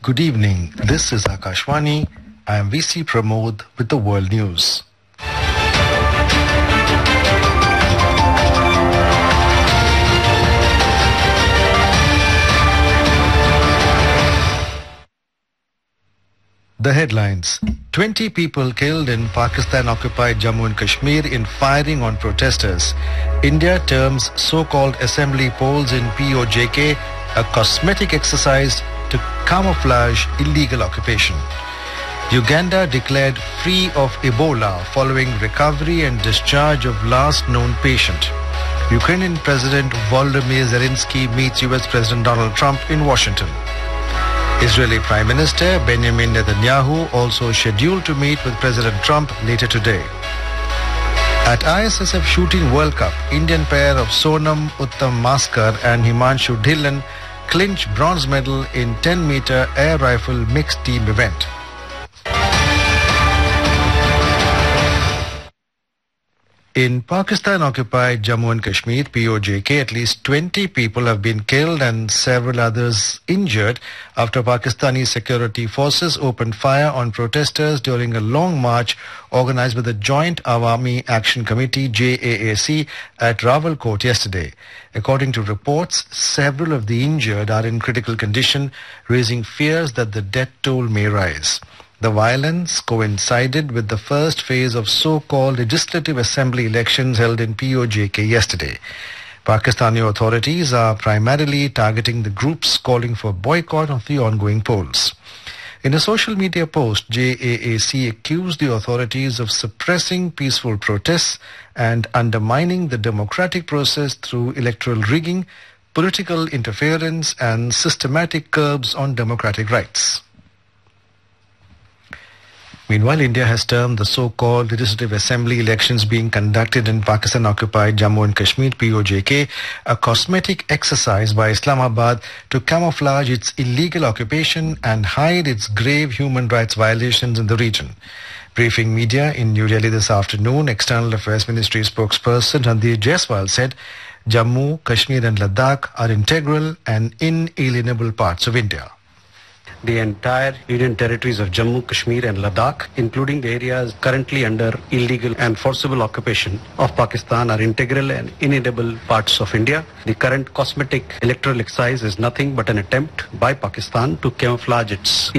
Good evening. This is Akashvani. I am VC Pramod with the World News. The headlines. 20 people killed in Pakistan-occupied Jammu and Kashmir in firing on protesters. India terms so-called assembly polls in POJK a cosmetic exercise to camouflage illegal occupation. Uganda declared free of Ebola following recovery and discharge of last known patient. Ukrainian President Volodymyr Zelensky meets US President Donald Trump in Washington. Israeli Prime Minister Benjamin Netanyahu also scheduled to meet with President Trump later today. At ISSF Shooting World Cup, Indian pair of Sonam Uttam Maskar and Himanshu Dhillon clinched bronze medal in 10-meter air rifle mixed team event. In Pakistan-occupied Jammu and Kashmir, POJK, at least 20 people have been killed and several others injured after Pakistani security forces opened fire on protesters during a long march organized by the Joint Awami Action Committee, JAAC, at Rawalkot yesterday. According to reports, several of the injured are in critical condition, raising fears that the death toll may rise. The violence coincided with the first phase of so-called legislative assembly elections held in POJK yesterday. Pakistani authorities are primarily targeting the groups calling for boycott of the ongoing polls. In a social media post, JAAC accused the authorities of suppressing peaceful protests and undermining the democratic process through electoral rigging, political interference, and systematic curbs on democratic rights. Meanwhile, India has termed the so-called Legislative Assembly elections being conducted in Pakistan-occupied Jammu and Kashmir, POJK, a cosmetic exercise by Islamabad to camouflage its illegal occupation and hide its grave human rights violations in the region. Briefing media in New Delhi this afternoon, External Affairs Ministry spokesperson Randir Jaiswal said Jammu, Kashmir and Ladakh are integral and inalienable parts of India. The entire Union territories of Jammu, Kashmir and Ladakh, including the areas currently under illegal and forcible occupation of Pakistan, are integral and inalienable parts of India. The current cosmetic electoral exercise is nothing but an attempt by Pakistan to camouflage its